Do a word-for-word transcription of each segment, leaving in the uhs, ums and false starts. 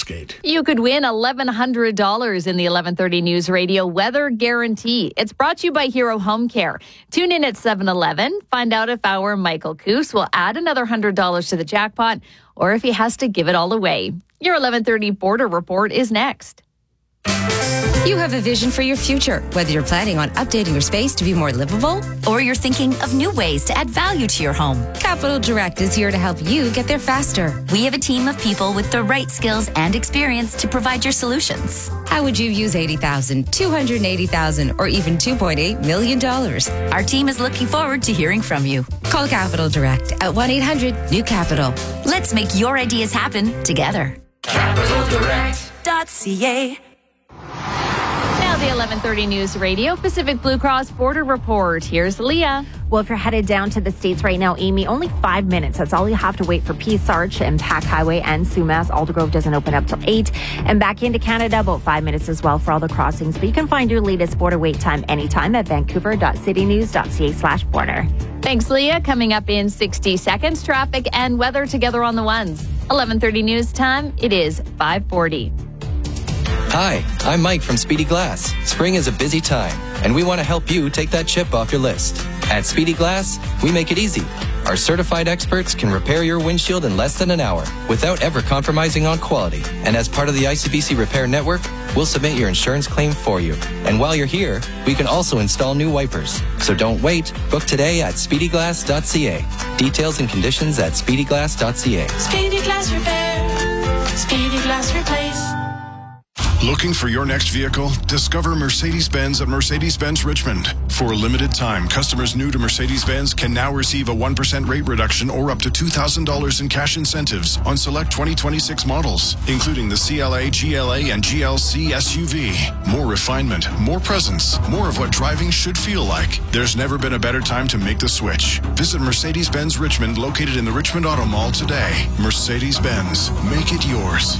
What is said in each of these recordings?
Westgate. You could win eleven hundred dollars in the eleven thirty News Radio Weather Guarantee. It's brought to you by Hero Home Care. Tune in at seven eleven. Find out if our Michael Coos will add another one hundred dollars to the jackpot or if he has to give it all away. Your eleven thirty Border Report is next. You have a vision for your future, whether you're planning on updating your space to be more livable or you're thinking of new ways to add value to your home. Capital Direct is here to help you get there faster. We have a team of people with the right skills and experience to provide your solutions. How would you use eighty thousand dollars, two hundred eighty thousand dollars, or even two point eight million dollars? Our team is looking forward to hearing from you. Call Capital Direct at one eight hundred new capital. Let's make your ideas happen together. capital direct dot c a Now the eleven thirty News Radio Pacific Blue Cross Border Report. Here's Leah. Well, if you're headed down to the States right now, Amy, only five minutes. That's all you have to wait for Peace Arch and Pack Highway and Sumas. Aldergrove doesn't open up till eight. And back into Canada, about five minutes as well for all the crossings. But you can find your latest border wait time anytime at vancouver dot city news dot c a slash border. Thanks, Leah. Coming up in sixty seconds, traffic and weather together on the ones. eleven thirty News Time. It is five forty. Hi, I'm Mike from Speedy Glass. Spring is a busy time, and we want to help you take that chip off your list. At Speedy Glass, we make it easy. Our certified experts can repair your windshield in less than an hour without ever compromising on quality. And as part of the I C B C Repair Network, we'll submit your insurance claim for you. And while you're here, we can also install new wipers. So don't wait. Book today at speedy glass dot c a. Details and conditions at speedy glass dot c a. Speedy Glass Repair. Speedy Glass Replace. Looking for your next vehicle? Discover Mercedes-Benz at Mercedes-Benz Richmond. For a limited time, customers new to Mercedes-Benz can now receive a one percent rate reduction or up to two thousand dollars in cash incentives on select twenty twenty-six models, including the C L A, G L A, and G L C S U V. More refinement, more presence, more of what driving should feel like. There's never been a better time to make the switch. Visit Mercedes-Benz Richmond, located in the Richmond Auto Mall today. Mercedes-Benz. Make it yours.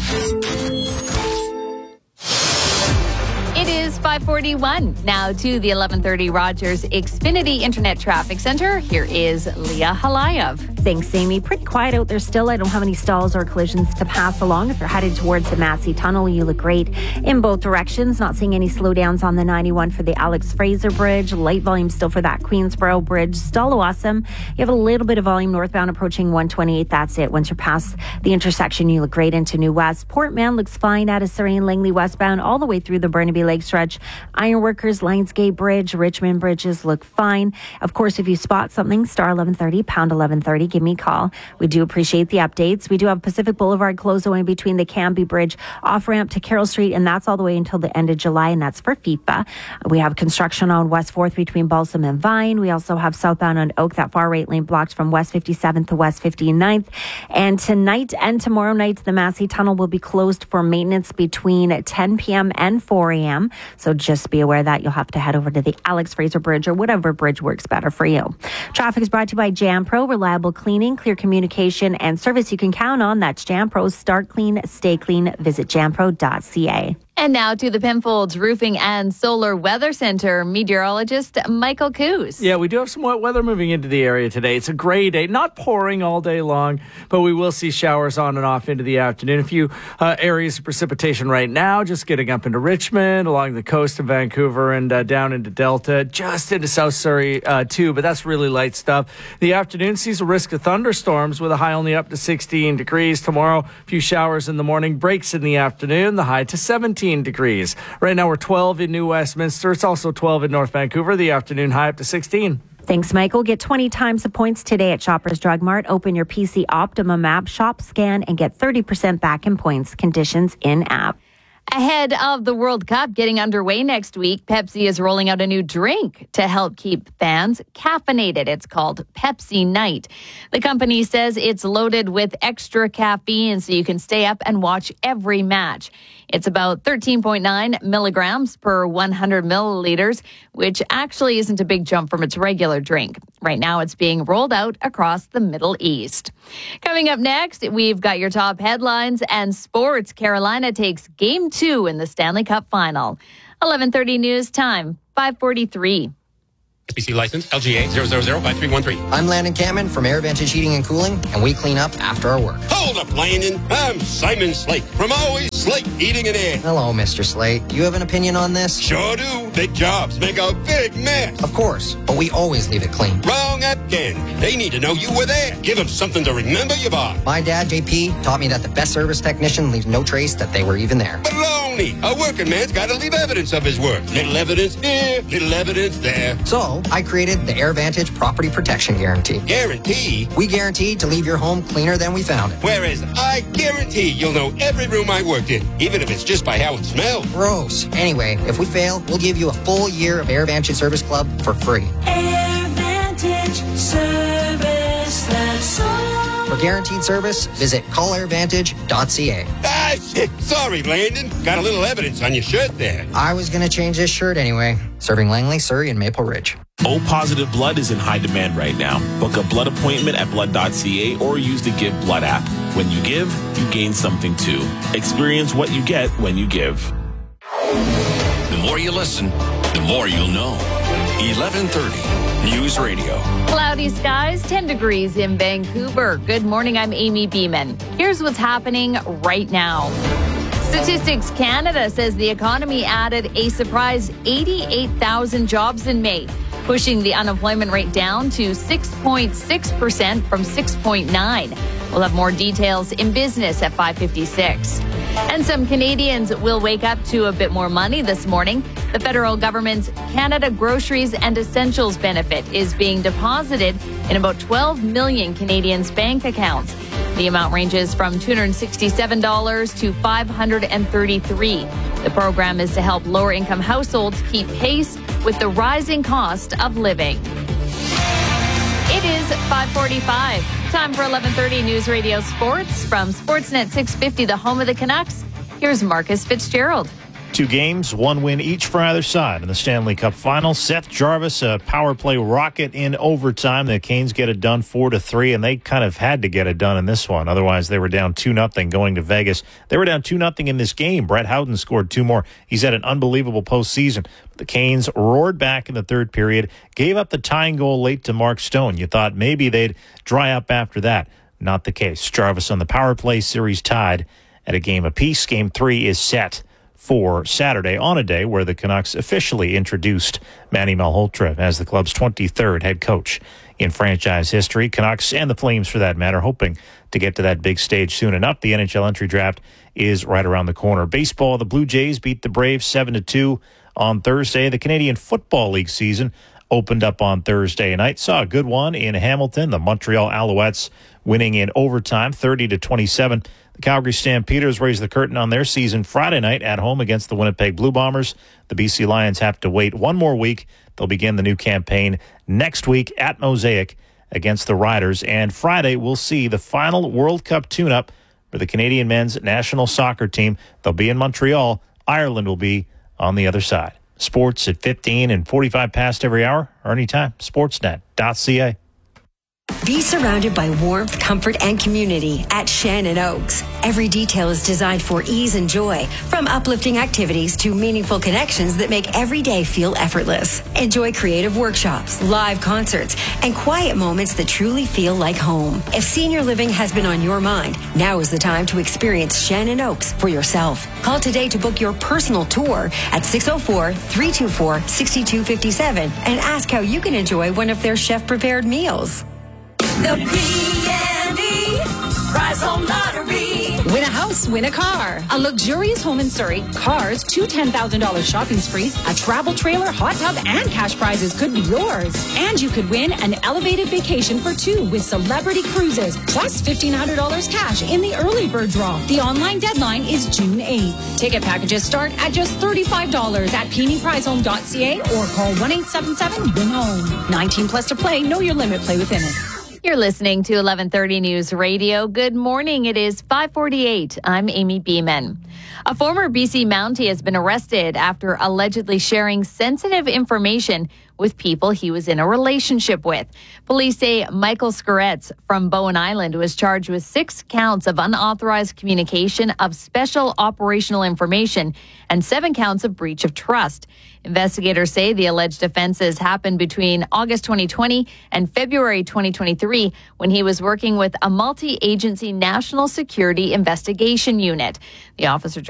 It is five forty-one. Now to the eleven thirty Rogers Xfinity Internet Traffic Center. Here is Leah Halayev. Thanks, Amy. Pretty quiet out there still. I don't have any stalls or collisions to pass along. If you're headed towards the Massey Tunnel, you look great in both directions. Not seeing any slowdowns on the ninety-one for the Alex Fraser Bridge. Light volume still for that Queensboro Bridge. Stallawasam, you have a little bit of volume northbound approaching one twenty-eight. That's it. Once you're past the intersection, you look great into New West. Port Mann looks fine out of Surrey and Langley westbound all the way through the Burnaby Lake stretch. Ironworkers, Lionsgate Bridge, Richmond bridges look fine. Of course, if you spot something, star eleven thirty, pound eleven thirty, give me a call. We do appreciate the updates. We do have Pacific Boulevard closed in between the Cambie Bridge off-ramp to Carroll Street, and that's all the way until the end of July, and that's for FIFA. We have construction on West fourth between Balsam and Vine. We also have southbound on Oak, that far right lane blocked from West fifty-seventh to West fifty-ninth. And tonight and tomorrow night, the Massey Tunnel will be closed for maintenance between ten p.m. and four a.m. So just be aware that you'll have to head over to the Alex Fraser Bridge or whatever bridge works better for you. Traffic is brought to you by Jam Pro, reliable cleaning, clear communication, and service you can count on. That's Jam Pro. Start clean, stay clean. Visit jam pro dot c a. And now to the Penfolds Roofing and Solar Weather Center meteorologist Michael Coos. Yeah, we do have some wet weather moving into the area today. It's a gray day, not pouring all day long, but we will see showers on and off into the afternoon. A few uh, areas of precipitation right now, just getting up into Richmond, along the coast of Vancouver, and uh, down into Delta, just into South Surrey uh, too, but that's really light stuff. The afternoon sees a risk of thunderstorms with a high only up to sixteen degrees. Tomorrow, a few showers in the morning, breaks in the afternoon, the high to seventeen degrees. Right now we're twelve in New Westminster. It's also twelve in North Vancouver. The afternoon high up to sixteen. Thanks, Michael. Get twenty times the points today at Shoppers Drug Mart. Open your P C Optimum app, shop, scan, and get thirty percent back in points. Conditions in app. Ahead of the World Cup getting underway next week, Pepsi is rolling out a new drink to help keep fans caffeinated. It's called Pepsi Night. The company says it's loaded with extra caffeine so you can stay up and watch every match. It's about thirteen point nine milligrams per one hundred milliliters, which actually isn't a big jump from its regular drink. Right now, it's being rolled out across the Middle East. Coming up next, we've got your top headlines and sports. Carolina takes game two in the Stanley Cup final. eleven thirty news time, five forty-three. S B C license, L G A zero zero zero five three one three. I'm Landon Cameron from AirVantage Heating and Cooling, and we clean up after our work. Hold up, Landon. I'm Simon Slate from Always Slate Heating and Air. Hello, Mister Slate. You have an opinion on this? Sure do. Big jobs make a big mess. Of course, but we always leave it clean. Wrong again. They need to know you were there. Give them something to remember you by. My dad, J P, taught me that the best service technician leaves no trace that they were even there. Baloney. A working man's got to leave evidence of his work. Little evidence here, little evidence there. So, I created the AirVantage Property Protection Guarantee. Guarantee? We guarantee to leave your home cleaner than we found it. Whereas I guarantee you'll know every room I worked in, even if it's just by how it smells. Gross. Anyway, if we fail, we'll give you a full year of AirVantage Service Club for free. AirVantage Service, that's all. For guaranteed service, visit call air vantage dot c a. Ah, shit. Sorry, Landon. Got a little evidence on your shirt there. I was going to change this shirt anyway. Serving Langley, Surrey, and Maple Ridge. O-positive blood is in high demand right now. Book a blood appointment at blood dot c a or use the Give Blood app. When you give, you gain something too. Experience what you get when you give. The more you listen, the more you'll know. eleven thirty News Radio. Cloudy skies, ten degrees in Vancouver. Good morning, I'm Amy Beeman. Here's what's happening right now. Statistics Canada says the economy added a surprise eighty-eight thousand jobs in May, pushing the unemployment rate down to six point six percent from six point nine. We'll have more details in business at five fifty-six. And some Canadians will wake up to a bit more money this morning. The federal government's Canada Groceries and Essentials benefit is being deposited in about twelve million Canadians' bank accounts. The amount ranges from two hundred sixty-seven dollars to five hundred thirty-three dollars. The program is to help lower-income households keep pace with the rising cost of living. It is five forty-five. Time for eleven thirty News Radio Sports from Sportsnet six fifty, the home of the Canucks. Here's Marcus Fitzgerald. Two games, one win each for either side in the Stanley Cup Final. Seth Jarvis, a power play rocket in overtime. The Canes get it done four to three, and they kind of had to get it done in this one. Otherwise, they were down two nothing going to Vegas. They were down two nothing in this game. Brett Howden scored two more. He's had an unbelievable postseason. The Canes roared back in the third period, gave up the tying goal late to Mark Stone. You thought maybe they'd dry up after that. Not the case. Jarvis on the power play, series tied at a game apiece. Game three is set for Saturday on a day where the Canucks officially introduced Manny Malhotra as the club's twenty-third head coach in franchise history. Canucks and the Flames, for that matter, hoping to get to that big stage soon enough. The N H L entry draft is right around the corner. Baseball, the Blue Jays beat the Braves seven to two on Thursday. The Canadian Football League season opened up on Thursday night. Saw a good one in Hamilton. The Montreal Alouettes winning in overtime, thirty to twenty-seven. The Calgary Stampeders raised the curtain on their season Friday night at home against the Winnipeg Blue Bombers. The B C Lions have to wait one more week. They'll begin the new campaign next week at Mosaic against the Riders. And Friday, we'll see the final World Cup tune-up for the Canadian men's national soccer team. They'll be in Montreal. Ireland will be on the other side. Sports at fifteen and forty-five past every hour or anytime. Sportsnet dot c a. Be surrounded by warmth, comfort, and community at Shannon Oaks. Every detail is designed for ease and joy, from uplifting activities to meaningful connections that make every day feel effortless. Enjoy creative workshops, live concerts, and quiet moments that truly feel like home. If senior living has been on your mind, now is the time to experience Shannon Oaks for yourself. Call today to book your personal tour at six oh four, three two four, six two five seven and ask how you can enjoy one of their chef-prepared meals. The P and E Prize Home Lottery. Win a house, win a car. A luxurious home in Surrey, cars, two ten thousand dollars shopping sprees, a travel trailer, hot tub, and cash prizes could be yours. And you could win an elevated vacation for two with Celebrity Cruises, plus fifteen hundred dollars cash in the early bird draw. The online deadline is June eighth. Ticket packages start at just thirty-five dollars at P and E Prize Home dot c a or call one eight seven seven win home. nineteen plus to play. Know your limit. Play within it. You're listening to eleven thirty News Radio. Good morning. It is five forty-eight. I'm Amy Beeman. A former B C Mountie has been arrested after allegedly sharing sensitive information with people he was in a relationship with. Police say Michael Scaretz from Bowen Island was charged with six counts of unauthorized communication of special operational information and seven counts of breach of trust. Investigators say the alleged offenses happened between August twenty twenty and February twenty twenty-three when he was working with a multi-agency national security investigation unit. The officer